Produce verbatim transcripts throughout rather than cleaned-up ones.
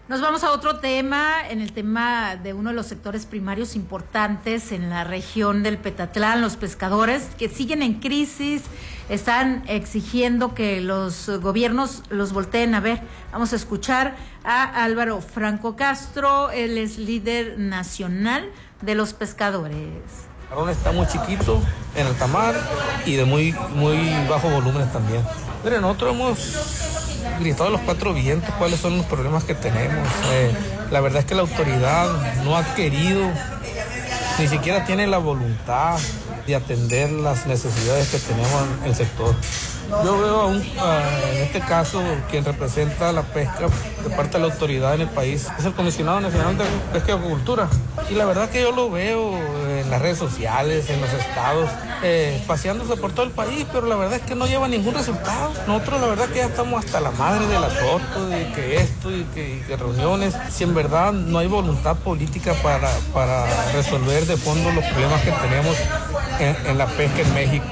Nos vamos a otro tema, en el tema de uno de los sectores primarios importantes en la región del Petatlán, los pescadores que siguen en crisis, están exigiendo que los gobiernos los volteen a ver. Vamos a escuchar a Álvaro Franco Castro, él es líder nacional de los pescadores. El camarón está muy chiquito en el tamar y de muy, muy bajo volumen también. Mire, nosotros hemos gritado a los cuatro vientos cuáles son los problemas que tenemos. Eh, la verdad es que la autoridad no ha querido, ni siquiera tiene la voluntad de atender las necesidades que tenemos en el sector. Yo veo a un, uh, en este caso, quien representa la pesca de parte de la autoridad en el país, es el Comisionado Nacional de Pesca y Acuicultura. Y la verdad que yo lo veo en las redes sociales, en los estados, eh, paseándose por todo el país, pero la verdad es que no lleva ningún resultado. Nosotros la verdad que ya estamos hasta la madre de las fotos, de que esto y que, y que reuniones, si en verdad no hay voluntad política para, para resolver de fondo los problemas que tenemos en, en la pesca en México.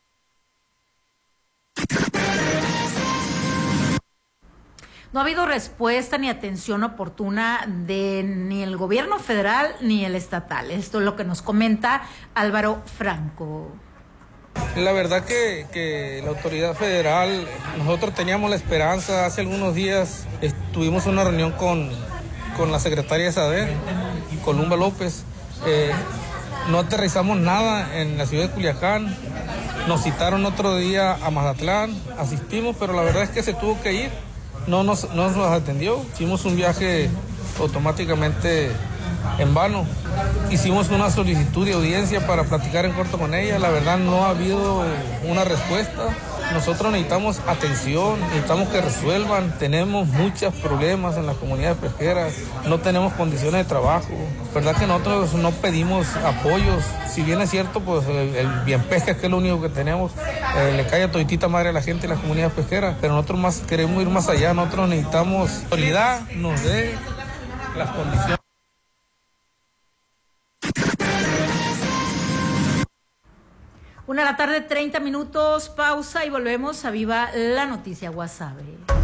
No ha habido respuesta ni atención oportuna de ni el gobierno federal ni el estatal. Esto es lo que nos comenta Álvaro Franco. La verdad que, que la autoridad federal, nosotros teníamos la esperanza, hace algunos días tuvimos una reunión con, con la secretaria de SADER, Columba López, eh, no aterrizamos nada en la ciudad de Culiacán, nos citaron otro día a Mazatlán, asistimos, pero la verdad es que se tuvo que ir. No nos, no nos atendió, hicimos un viaje automáticamente en vano. Hicimos una solicitud de audiencia para platicar en corto con ella, la verdad no ha habido una respuesta. Nosotros necesitamos atención, necesitamos que resuelvan, tenemos muchos problemas en las comunidades pesqueras, no tenemos condiciones de trabajo. Verdad que nosotros no pedimos apoyos, si bien es cierto, pues el, el bien pesca, que es lo único que tenemos, eh, le cae a toditita madre a la gente en las comunidades pesqueras, pero nosotros más queremos ir más allá, nosotros necesitamos autoridad, nos dé las condiciones. Una de la tarde, treinta minutos, pausa y volvemos a Viva la Noticia Guasave.